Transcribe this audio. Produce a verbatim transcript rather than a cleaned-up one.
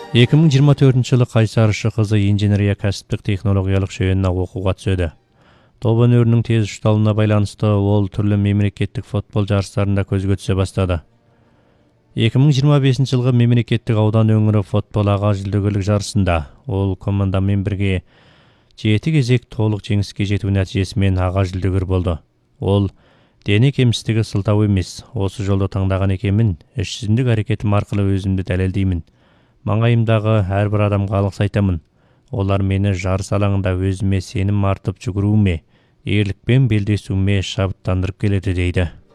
эки миң жыйырма төртүнчү жылы Кайсар ШК кызы инженерия кәсиптик технологиялык шөөнүнө окууга түшөдү. Топ өнөрүнүн тез ушталууна байланыштуу ол түрлүү мемлекеттик футбол жарыштарында көзгө түшө баштады. эки миң жыйырма бешинчи жылғы мемлекеттик аудан өңүрү футбол ага жүлдөгерлик жарышында ол команда менен бирге жети кезек толук жеңишке жетүү натыйжеси менен ага жүлдөгөр болду. Ол дене кемсиздиги сылтау эмес, осы жолду таңдаган экенмин, ишсиздик аракетим аркылуу өзүмдү далилдеймин. Маңайымдагы ар бир адамга алгыс айтамын. Олар мени жарыс алаңында өзүмө сеним артып жүгүрүүмө, эрликпен белдесүүмө шабыттандырып келеді дейді.